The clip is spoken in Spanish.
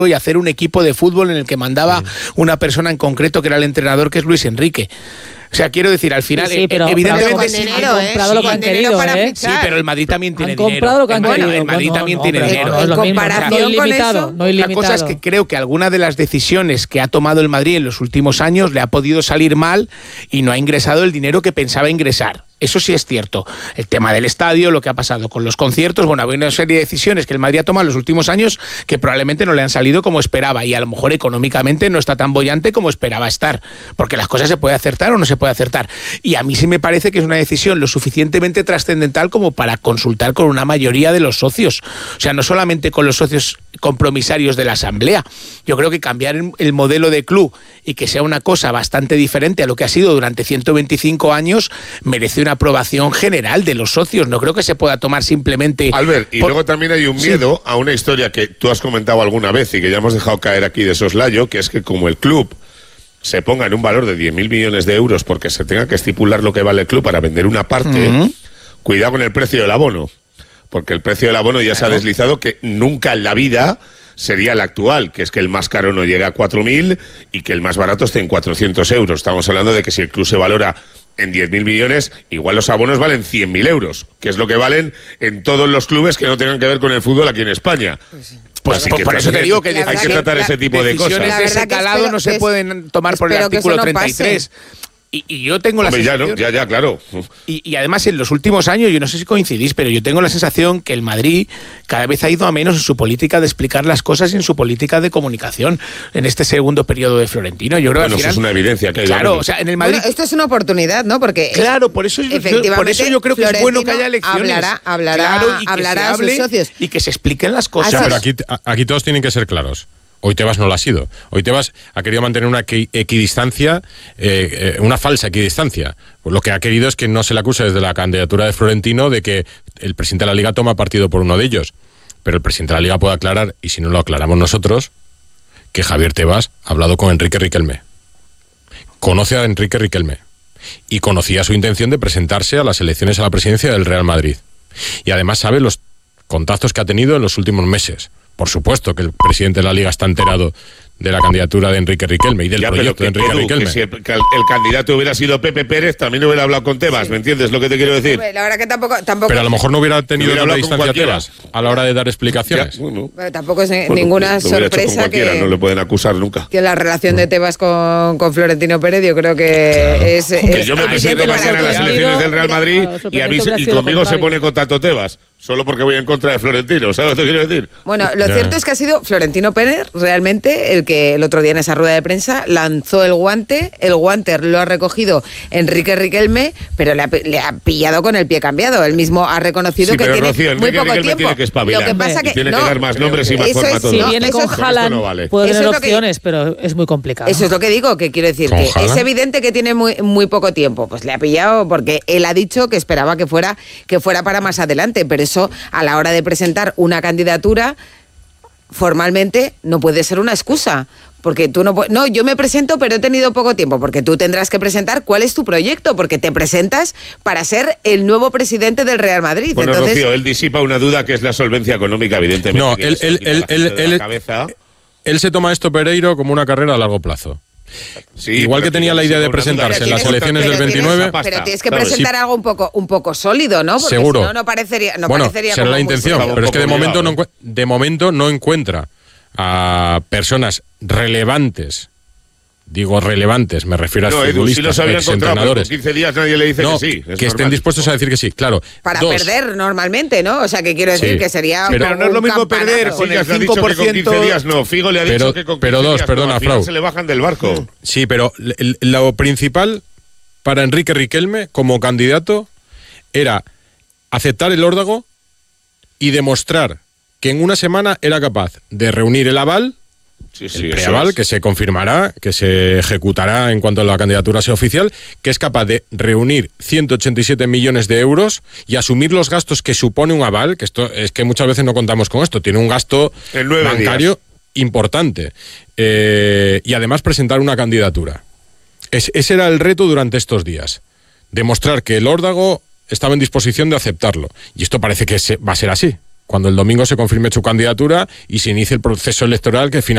y hacer un equipo de fútbol en el que mandaba una persona en concreto, que era el entrenador, que es Luis Enrique. O sea, quiero decir, al final, pero evidentemente sí, han comprado lo que han querido, Sí, pero el Madrid también tiene dinero. Han comprado lo que han querido. El Madrid también tiene dinero. En comparación con eso, la cosa es que creo que alguna de las decisiones que ha tomado el Madrid en los últimos años le ha podido salir mal y no ha ingresado el dinero que pensaba ingresar. Eso sí es cierto. El tema del estadio, lo que ha pasado con los conciertos, bueno, hay una serie de decisiones que el Madrid ha tomado en los últimos años que probablemente no le han salido como esperaba, y a lo mejor económicamente no está tan boyante como esperaba estar, porque las cosas se puede acertar o no se puede acertar. Y a mí sí me parece que es una decisión lo suficientemente trascendental como para consultar con una mayoría de los socios. O sea, no solamente con los socios compromisarios de la Asamblea. Yo creo que cambiar el modelo de club y que sea una cosa bastante diferente a lo que ha sido durante 125 años merece una aprobación general de los socios. No creo que se pueda tomar simplemente... Albert, y luego también hay un miedo a una historia que tú has comentado alguna vez y que ya hemos dejado caer aquí de soslayo, que es que como el club se ponga en un valor de 10.000 millones de euros porque se tenga que estipular lo que vale el club para vender una parte, cuidado con el precio del abono, porque el precio del abono ya se ha deslizado, que nunca en la vida sería el actual, que es que el más caro no llegue a 4.000 y que el más barato esté en 400 euros. Estamos hablando de que si el club se valora en 10.000 millones, igual los abonos valen 100.000 euros, que es lo que valen en todos los clubes que no tengan que ver con el fútbol aquí en España. Pues por eso te digo que hay que tratar ese tipo de cosas. Decisiones de ese calado no se pueden tomar por el artículo 33. Y yo tengo la sensación... Ya, claro. Y además en los últimos años, yo no sé si coincidís, pero yo tengo la sensación que el Madrid cada vez ha ido a menos en su política de explicar las cosas y en su política de comunicación en este segundo periodo de Florentino. Yo creo que al final, eso es una evidencia que hay. Claro, o sea, en el Madrid... Bueno, esto es una oportunidad, ¿no? Porque claro, por eso yo creo que es bueno que haya elecciones. Hablará a sus socios. Y que se expliquen las cosas. O sea, pero aquí todos tienen que ser claros. Hoy Tebas no lo ha sido. Hoy Tebas ha querido mantener una equidistancia, una falsa equidistancia. Pues lo que ha querido es que no se le acuse desde la candidatura de Florentino de que el presidente de la Liga toma partido por uno de ellos. Pero el presidente de la Liga puede aclarar, y si no lo aclaramos nosotros, que Javier Tebas ha hablado con Enrique Riquelme. Conoce a Enrique Riquelme. Y conocía su intención de presentarse a las elecciones a la presidencia del Real Madrid. Y además sabe los contactos que ha tenido en los últimos meses. Por supuesto que el presidente de la Liga está enterado de la candidatura de Enrique Riquelme y del proyecto de Enrique Riquelme. Que si el candidato hubiera sido Pepe Pérez, también hubiera hablado con Tebas, ¿me entiendes lo que te quiero decir? La verdad que tampoco... Pero a lo mejor no hubiera tenido la distancia Tebas a la hora de dar explicaciones. Pero tampoco es ninguna sorpresa que... No le pueden acusar nunca. Que la relación de Tebas con Florentino Pérez, yo creo que es... Que yo me presento mañana en las elecciones del Real Madrid y conmigo se pone en contacto Tebas. Solo porque voy en contra de Florentino, ¿sabes lo que quiero decir? Bueno, lo cierto es que ha sido Florentino Pérez realmente el que el otro día en esa rueda de prensa lanzó el guante lo ha recogido Enrique Riquelme, pero le ha pillado con el pie cambiado. Él mismo ha reconocido que tiene Rocío, muy poco tiempo. Tiene que espabilar. Lo que pasa que tiene que dar más nombres y más formatos. Si viene con Haaland, puede tener opciones, pero es muy complicado. Eso es lo que digo, que quiero decir que es evidente que tiene muy poco tiempo. Pues le ha pillado porque él ha dicho que esperaba que fuera para más adelante, pero eso a la hora de presentar una candidatura formalmente no puede ser una excusa, porque tú no, yo me presento pero he tenido poco tiempo, porque tú tendrás que presentar cuál es tu proyecto, porque te presentas para ser el nuevo presidente del Real Madrid. Bueno, entonces, Rocío, él disipa una duda que es la solvencia económica, evidentemente. No, él se toma esto, Pereiro, como una carrera a largo plazo. Sí, igual que tenía la idea de presentarse en las elecciones del 29... Pero tienes que presentar algo un poco sólido, ¿no? Porque seguro. Si no, no parecería será la intención, pero es que de momento no encuentra a personas relevantes. Digo relevantes, me refiero a futbolistas, entrenadores. 15 días nadie le dice que sí. Que estén dispuestos a decir que sí, claro. Para perder normalmente, ¿no? O sea, que quiero decir que sería... pero no es lo mismo perder con el 5%... con 15 días no, Figo le ha dicho que con 15 días perdona, Frau. Se le bajan del barco. Sí, pero lo principal para Enrique Riquelme como candidato era aceptar el órdago y demostrar que en una semana era capaz de reunir el aval, el preaval, que se confirmará, que se ejecutará en cuanto la candidatura sea oficial, que es capaz de reunir 187 millones de euros y asumir los gastos que supone un aval, que esto es que muchas veces no contamos con esto, tiene un gasto bancario importante, y además presentar una candidatura. Ese era el reto durante estos días, demostrar que el órdago estaba en disposición de aceptarlo, y esto parece que va a ser así, cuando el domingo se confirme su candidatura y se inicie el proceso electoral que finalmente